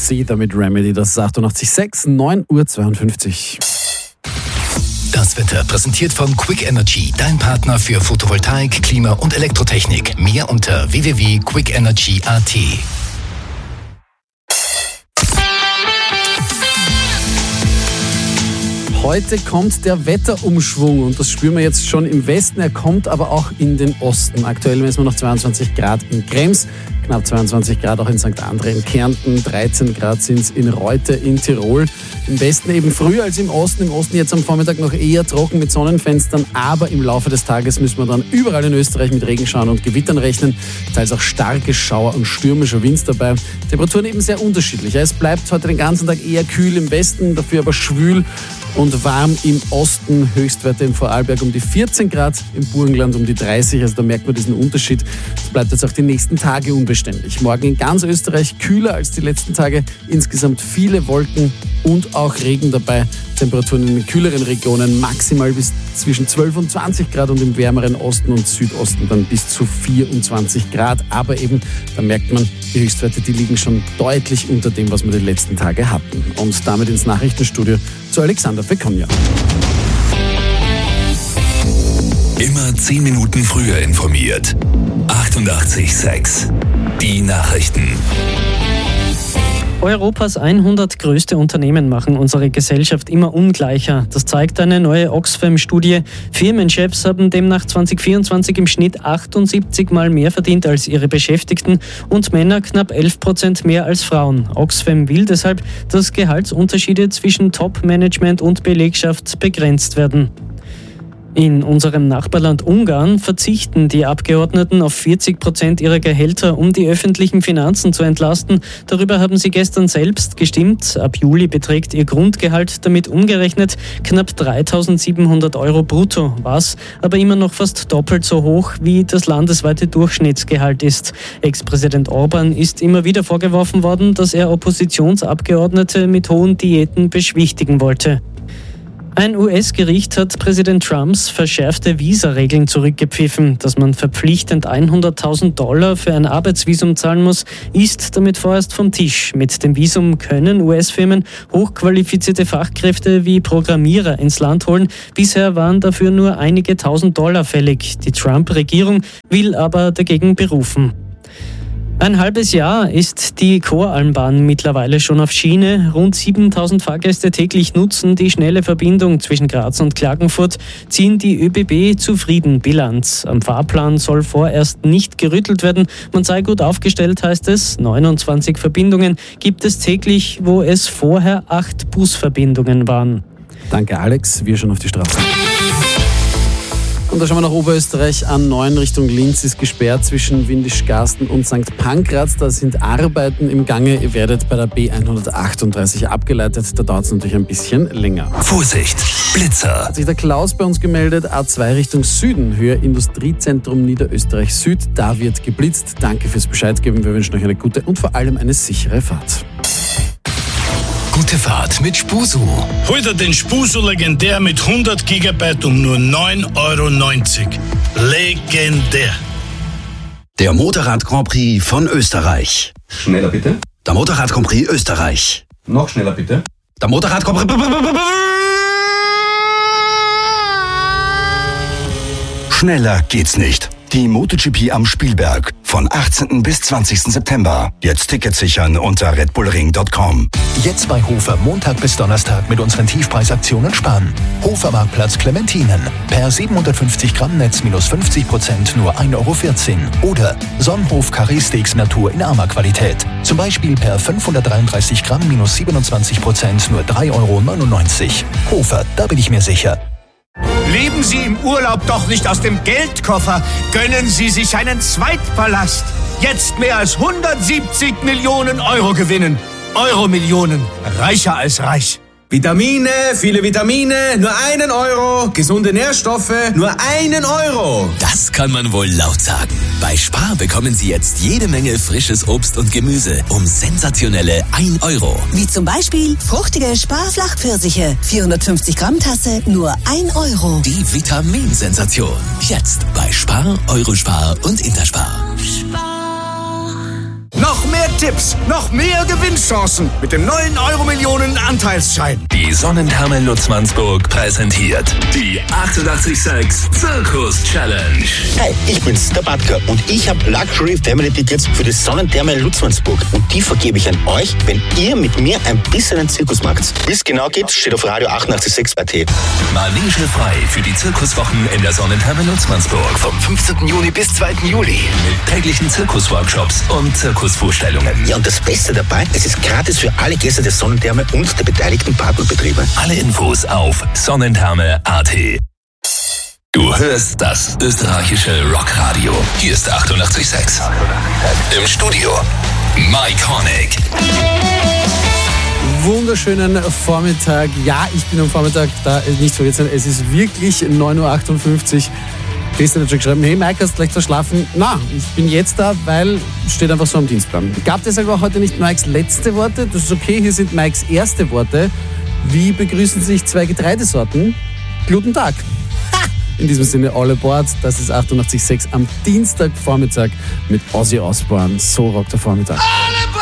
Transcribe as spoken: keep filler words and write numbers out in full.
Seether mit Remedy. Das ist achtundachtzig Komma sechs, neun Uhr zweiundfünfzig. Das Wetter präsentiert von Quick Energy, dein Partner für Photovoltaik, Klima und Elektrotechnik. Mehr unter w w w punkt quick energy punkt a t. Heute kommt der Wetterumschwung und das spüren wir jetzt schon im Westen. Er kommt aber auch in den Osten. Aktuell messen wir noch zweiundzwanzig Grad in Krems, knapp zweiundzwanzig Grad auch in Sankt André in Kärnten, dreizehn Grad sind es in Reute in Tirol. Im Westen eben früher als im Osten. Im Osten jetzt am Vormittag noch eher trocken mit Sonnenfenstern, aber im Laufe des Tages müssen wir dann überall in Österreich mit Regenschauern und Gewittern rechnen. Teils auch starke Schauer und stürmischer Wind dabei. Temperaturen eben sehr unterschiedlich. Es bleibt heute den ganzen Tag eher kühl im Westen, dafür aber schwül und warm im Osten. Höchstwerte im Vorarlberg um die vierzehn Grad, im Burgenland um die dreißig. Also da merkt man diesen Unterschied. Das bleibt jetzt auch die nächsten Tage unbeständig. Morgen in ganz Österreich kühler als die letzten Tage. Insgesamt viele Wolken und auch Regen dabei. Temperaturen in den kühleren Regionen maximal bis zwischen zwölf und zwanzig Grad und im wärmeren Osten und Südosten dann bis zu vierundzwanzig Grad. Aber eben, da merkt man, die Höchstwerte, die liegen schon deutlich unter dem, was wir die letzten Tage hatten. Und damit ins Nachrichtenstudio zu Alexander Fekonja. Immer zehn Minuten früher informiert. achtundachtzig Komma sechs. Die Nachrichten. Europas hundert größte Unternehmen machen unsere Gesellschaft immer ungleicher. Das zeigt eine neue Oxfam-Studie. Firmenchefs haben demnach zwanzig vierundzwanzig im Schnitt achtundsiebzig Mal mehr verdient als ihre Beschäftigten und Männer knapp elf Prozent mehr als Frauen. Oxfam will deshalb, dass Gehaltsunterschiede zwischen Top-Management und Belegschaft begrenzt werden. In unserem Nachbarland Ungarn verzichten die Abgeordneten auf vierzig Prozent ihrer Gehälter, um die öffentlichen Finanzen zu entlasten. Darüber haben sie gestern selbst gestimmt. Ab Juli beträgt ihr Grundgehalt damit umgerechnet knapp dreitausendsiebenhundert Euro brutto, was aber immer noch fast doppelt so hoch wie das landesweite Durchschnittsgehalt ist. Ex-Präsident Orban ist immer wieder vorgeworfen worden, dass er Oppositionsabgeordnete mit hohen Diäten beschwichtigen wollte. Ein U S-Gericht hat Präsident Trumps verschärfte Visa-Regeln zurückgepfiffen. Dass man verpflichtend hunderttausend Dollar für ein Arbeitsvisum zahlen muss, ist damit vorerst vom Tisch. Mit dem Visum können U S-Firmen hochqualifizierte Fachkräfte wie Programmierer ins Land holen. Bisher waren dafür nur einige tausend Dollar fällig. Die Trump-Regierung will aber dagegen berufen. Ein halbes Jahr ist die Koralmbahn mittlerweile schon auf Schiene. Rund siebentausend Fahrgäste täglich nutzen die schnelle Verbindung zwischen Graz und Klagenfurt, ziehen die ÖBB zufrieden Bilanz. Am Fahrplan soll vorerst nicht gerüttelt werden. Man sei gut aufgestellt, heißt es. neunundzwanzig Verbindungen gibt es täglich, wo es vorher acht Busverbindungen waren. Danke Alex, wir schon auf die Straße. Und da schauen wir nach Oberösterreich. A neun Richtung Linz ist gesperrt zwischen Windischgarsten und Sankt Pankraz. Da sind Arbeiten im Gange. Ihr werdet bei der B hundertachtunddreißig abgeleitet. Da dauert es natürlich ein bisschen länger. Vorsicht, Blitzer. Hat sich der Klaus bei uns gemeldet. A zwei Richtung Süden, Höhe Industriezentrum Niederösterreich Süd. Da wird geblitzt. Danke fürs Bescheid geben. Wir wünschen euch eine gute und vor allem eine sichere Fahrt. Gute Fahrt mit Spusu. Hol dir den Spusu Legendär mit hundert Gigabyte um nur neun Euro neunzig. Legendär. Der Motorrad Grand Prix von Österreich. Schneller bitte. Der Motorrad Grand Prix Österreich. Noch schneller bitte. Der Motorrad Grand Prix... Schneller geht's nicht. Die MotoGP am Spielberg von achtzehnten bis zwanzigsten September. Jetzt Tickets sichern unter red bull ring punkt com. Jetzt bei Hofer Montag bis Donnerstag mit unseren Tiefpreisaktionen sparen. Hofer Marktplatz Clementinen. Per siebenhundertfünfzig Gramm Netz minus fünfzig Prozent nur ein Euro vierzehn. Oder Sonnenhof Carré Steaks Natur in armer Qualität. Zum Beispiel per fünfhundertdreiunddreißig Gramm minus siebenundzwanzig Prozent nur drei Euro neunundneunzig. Hofer, da bin ich mir sicher. Leben Sie im Urlaub doch nicht aus dem Geldkoffer. Gönnen Sie sich einen Zweitpalast. Jetzt mehr als hundertsiebzig Millionen Euro gewinnen. Euro-Millionen. Reicher als reich. Vitamine, viele Vitamine, nur einen Euro. Gesunde Nährstoffe, nur einen Euro. Das kann man wohl laut sagen. Bei Spar bekommen Sie jetzt jede Menge frisches Obst und Gemüse um sensationelle ein Euro. Wie zum Beispiel fruchtige Spar-Flachpfirsiche. vierhundertfünfzig Gramm Tasse, nur ein Euro. Die Vitaminsensation. Jetzt bei Spar, Eurospar und Interspar. Spar. Noch mehr Tipps, noch mehr Gewinnchancen mit dem neuen Euro-Millionen-Anteilsschein. Die Sonnentherme Lutzmannsburg präsentiert die achtundachtzig Komma sechs Zirkus Challenge. Hi, ich bin's, der Batka, und ich habe Luxury Family Tickets für die Sonnentherme Lutzmannsburg. Und die vergebe ich an euch, wenn ihr mit mir ein bisschen einen Zirkus macht. Wie es genau geht, steht auf Radio achtundachtzig Komma sechs A T. Manege frei für die Zirkuswochen in der Sonnentherme Lutzmannsburg vom fünfzehnten Juni bis zweiten Juli mit täglichen Zirkusworkshops und Zirkusvorstellungen. Ja, und das Beste dabei, es ist gratis für alle Gäste der Sonnentherme und der beteiligten Partnerbetriebe. Alle Infos auf sonnentherme Punkt A T. Du hörst das österreichische Rockradio. Hier ist achtundachtzig Komma sechs. Im Studio Mike Honeck. Wunderschönen Vormittag. Ja, ich bin am Vormittag da, nicht verwirrt sein. Es ist wirklich neun Uhr achtundfünfzig. Christian hat schon geschrieben, hey Mike, hast du gleich verschlafen? Na, ich bin jetzt da, weil steht einfach so am Dienstplan. Gab deshalb auch heute nicht Mikes letzte Worte. Das ist okay, hier sind Mikes erste Worte. Wie begrüßen sich zwei Getreidesorten? Guten Tag. Ha! In diesem Sinne, all aboard. Das ist achtundachtzig Komma sechs am Dienstagvormittag mit Ozzy Osbourne. So rockt der Vormittag.